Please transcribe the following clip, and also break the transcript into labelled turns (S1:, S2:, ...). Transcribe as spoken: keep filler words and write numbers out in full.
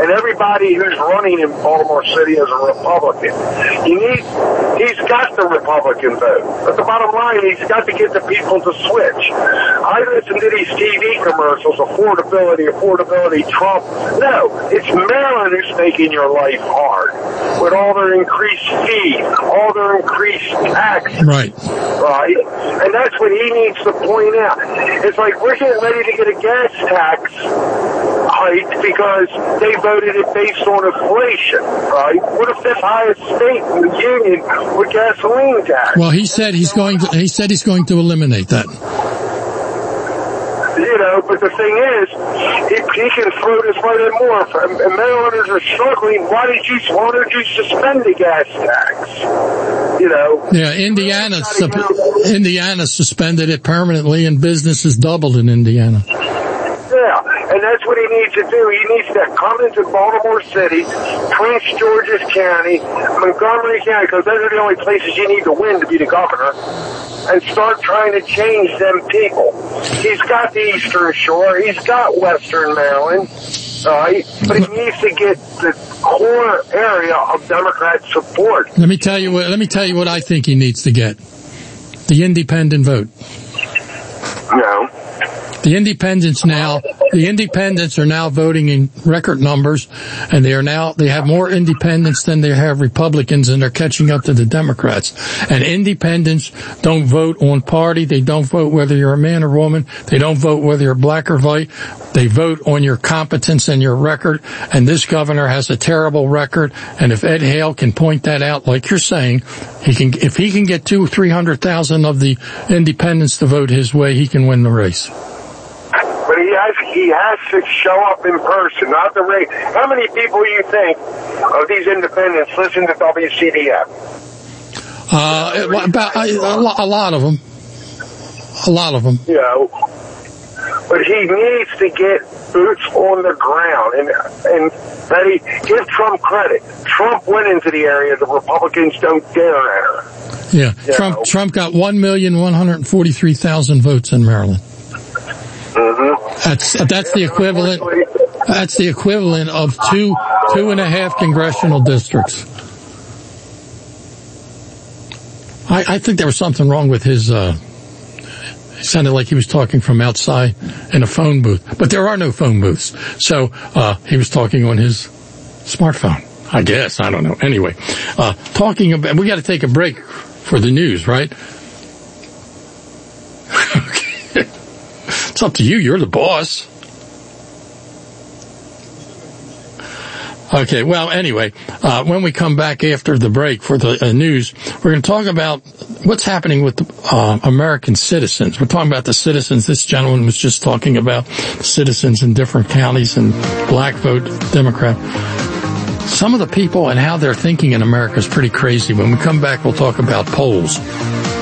S1: and everybody who's running in Baltimore City is a Republican. You need, he's got the Republican vote. But the bottom line, he's got to get the people to switch. I listen to these T V commercials, affordability, affordability, Trump. No, it's Maryland who's making your life hard with all their increased fees, all their increased taxes.
S2: Right.
S1: Right? And that's what he needs to point out. It's like we're getting ready to get a gas tax hike because they voted it based on inflation, right? What if the highest state in the union with gasoline tax?
S2: Well, he said he's going to, he said he's going to eliminate that.
S1: You know, but the thing is, he, he can throw this right in more. And Marylanders are struggling. Why did you, why did you suspend the gas tax? You know?
S2: Yeah, Indiana, su- Indiana suspended it permanently, and businesses doubled in Indiana.
S1: Yeah, and that's what he needs to do. He needs to come into Baltimore City, Prince George's County, Montgomery County, because those are the only places you need to win to be the governor, and start trying to change them people. He's got the Eastern Shore. He's got Western Maryland. Right? But he needs to get the core area of Democrat support.
S2: Let me tell you what, let me tell you what I think he needs to get. The independent vote.
S1: No.
S2: The independents now, the independents are now voting in record numbers, and they are now, they have more independents than they have Republicans, and they're catching up to the Democrats. And independents don't vote on party. They don't vote whether you're a man or woman. They don't vote whether you're black or white. They vote on your competence and your record. And this governor has a terrible record. And if Ed Hale can point that out, like you're saying, he can, if he can get two, three hundred thousand of the independents to vote his way, he can win the race.
S1: But he has he has to show up in person, not the rate. How many people do you think of these independents listen to W C D F?
S2: Uh, about a, a lot of them. A lot of them.
S1: You know, but he needs to get boots on the ground, and and that he give Trump credit. Trump went into the area the Republicans don't dare enter.
S2: Yeah, you Trump know. Trump got one million one hundred forty-three thousand votes in Maryland.
S1: Mm-hmm.
S2: That's that's the equivalent. That's the equivalent of two two and a half congressional districts. I, I think there was something wrong with his. Uh, it sounded like he was talking from outside in a phone booth, but there are no phone booths. So uh, he was talking on his smartphone. I guess I don't know. Anyway, uh, talking about, we got to take a break for the news, right? It's up to you. You're the boss. Okay. Well, anyway, uh, when we come back after the break for the uh, news, we're going to talk about what's happening with the, uh, American citizens. We're talking about the citizens. This gentleman was just talking about citizens in different counties and black vote Democrat. Some of the people and how they're thinking in America is pretty crazy. When we come back, we'll talk about polls.